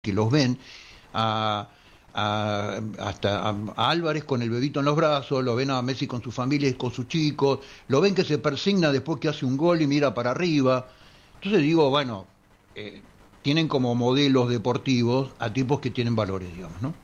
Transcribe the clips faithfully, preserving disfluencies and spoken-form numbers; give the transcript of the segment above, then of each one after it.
que los ven, a, a, hasta a, a Álvarez con el bebito en los brazos, lo ven a Messi con su familia y con sus chicos, lo ven que se persigna después que hace un gol y mira para arriba. Entonces digo, bueno, eh, tienen como modelos deportivos a tipos que tienen valores, digamos, ¿no?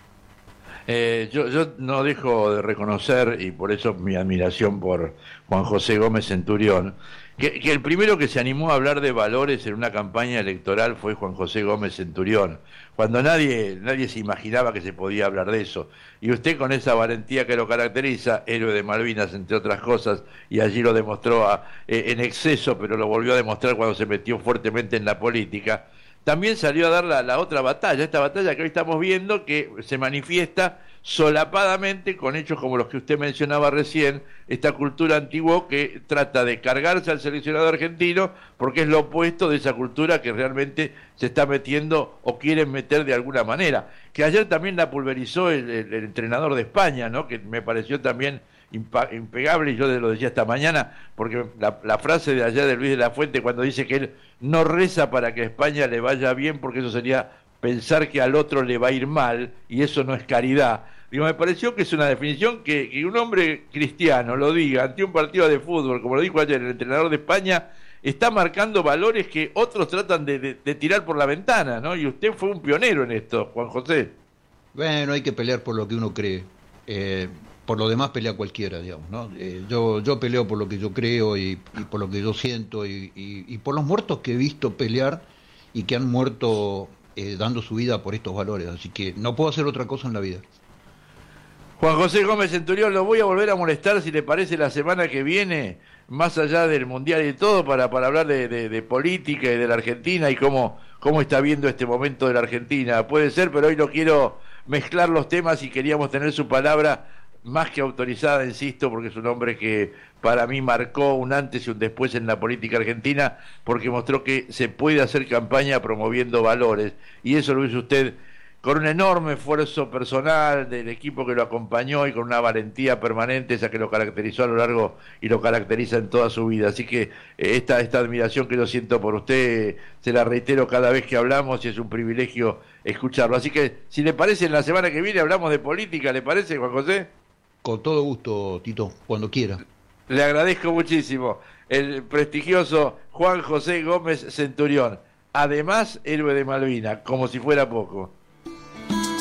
Eh, yo, yo no dejo de reconocer, y por eso mi admiración por Juan José Gómez Centurión, que, que el primero que se animó a hablar de valores en una campaña electoral fue Juan José Gómez Centurión, cuando nadie, nadie se imaginaba que se podía hablar de eso. Y usted, con esa valentía que lo caracteriza, héroe de Malvinas, entre otras cosas, y allí lo demostró a, eh, en exceso, pero lo volvió a demostrar cuando se metió fuertemente en la política, también salió a dar la, la otra batalla, esta batalla que hoy estamos viendo, que se manifiesta solapadamente con hechos como los que usted mencionaba recién, esta cultura antigua que trata de cargarse al seleccionado argentino porque es lo opuesto de esa cultura que realmente se está metiendo o quieren meter de alguna manera, que ayer también la pulverizó el, el, el entrenador de España, ¿no? Que me pareció también impegable, y yo lo decía esta mañana, porque la, la frase de ayer de Luis de la Fuente, cuando dice que él no reza para que a España le vaya bien, porque eso sería pensar que al otro le va a ir mal, y eso no es caridad. Digo, me pareció que es una definición que, que un hombre cristiano lo diga ante un partido de fútbol, como lo dijo ayer el entrenador de España, está marcando valores que otros tratan de, de, de tirar por la ventana, ¿no? Y usted fue un pionero en esto, Juan José. Bueno, hay que pelear por lo que uno cree. Eh, por lo demás pelea cualquiera, digamos, ¿no? Eh, yo, yo peleo por lo que yo creo y, y por lo que yo siento y, y, y por los muertos que he visto pelear y que han muerto eh, dando su vida por estos valores. Así que no puedo hacer otra cosa en la vida. Juan José Gómez Centurión, lo voy a volver a molestar, si le parece, la semana que viene, más allá del Mundial y todo, para, para hablar de, de, de política y de la Argentina y cómo, cómo está viendo este momento de la Argentina. Puede ser, pero hoy no quiero mezclar los temas y queríamos tener su palabra más que autorizada, insisto, porque es un hombre que para mí marcó un antes y un después en la política argentina, porque mostró que se puede hacer campaña promoviendo valores, y eso lo hizo usted con un enorme esfuerzo personal del equipo que lo acompañó y con una valentía permanente, esa que lo caracterizó a lo largo y lo caracteriza en toda su vida. Así que eh, esta, esta admiración que yo siento por usted, eh, se la reitero cada vez que hablamos, y es un privilegio escucharlo. Así que, si le parece, en la semana que viene hablamos de política, ¿le parece, Juan José? Con todo gusto, Tito, cuando quiera. Le agradezco muchísimo. El prestigioso Juan José Gómez Centurión, además héroe de Malvinas, como si fuera poco.